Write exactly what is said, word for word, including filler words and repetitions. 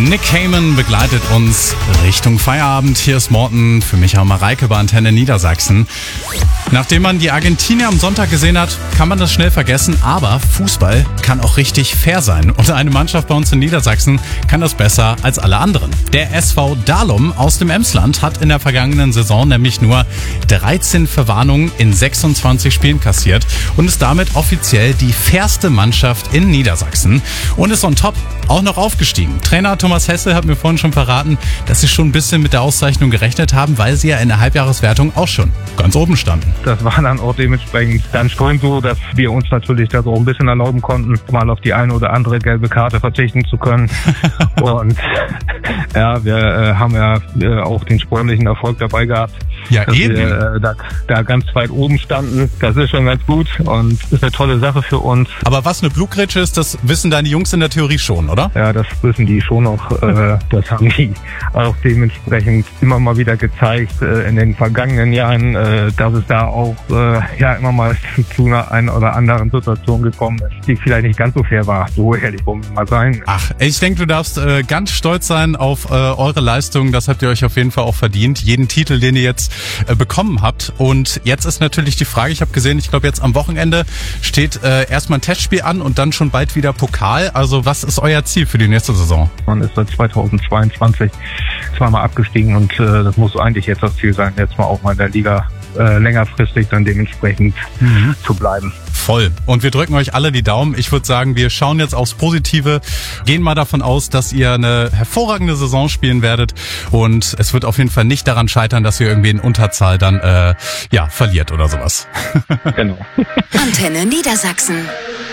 Nick Cayman begleitet uns Richtung Feierabend. Hier ist Morten für Micha und Mareike bei Antenne Niedersachsen. Nachdem man die Argentinier am Sonntag gesehen hat, kann man das schnell vergessen. Aber Fußball kann auch richtig fair sein. Und eine Mannschaft bei uns in Niedersachsen kann das besser als alle anderen. Der S V Dalum aus dem Emsland hat in der vergangenen Saison nämlich nur dreizehn Verwarnungen in sechsundzwanzig Spielen kassiert und ist damit offiziell die fairste Mannschaft in Niedersachsen und ist on top auch noch aufgestiegen. Trainer Thomas Hessel hat mir vorhin schon verraten, dass sie schon ein bisschen mit der Auszeichnung gerechnet haben, weil sie ja in der Halbjahreswertung auch schon ganz oben standen. Das war dann auch dementsprechend dann schon so, dass wir uns natürlich da so ein bisschen erlauben konnten, mal auf die eine oder andere gelbe Karte verzichten zu können. Und ja, wir äh, haben ja äh, auch den sportlichen Erfolg dabei gehabt. Ja, dass eben. wir äh, da, da ganz weit oben standen. Das ist schon ganz gut und ist eine tolle Sache für uns. Aber was eine Blutgrätsche ist, das wissen deine Jungs in der Theorie schon, oder? Ja, das wissen die schon noch. Äh, das haben die auch dementsprechend immer mal wieder gezeigt äh, in den vergangenen Jahren, äh, dass es da auch äh, ja immer mal zu einer einen oder anderen Situation gekommen ist, die vielleicht nicht ganz so fair war. So ehrlich wollen wir mal sein. Ach, ich denke, du darfst äh, ganz stolz sein auf äh, eure Leistung. Das habt ihr euch auf jeden Fall auch verdient. Jeden Titel, den ihr jetzt äh, bekommen habt. Und jetzt ist natürlich die Frage, ich habe gesehen, ich glaube jetzt am Wochenende steht äh, erstmal ein Testspiel an und dann schon bald wieder Pokal. Also was ist euer Ziel für die nächste Saison? Man ist seit zweitausendzweiundzwanzig zweimal abgestiegen und äh, das muss eigentlich jetzt das Ziel sein, jetzt mal auch mal in der Liga äh, längerfristig dann dementsprechend mhm. zu bleiben. Voll. Und wir drücken euch alle die Daumen. Ich würde sagen, wir schauen jetzt aufs Positive, gehen mal davon aus, dass ihr eine hervorragende Saison spielen werdet und es wird auf jeden Fall nicht daran scheitern, dass ihr irgendwie in Unterzahl dann äh, ja verliert oder sowas. Genau. Antenne Niedersachsen.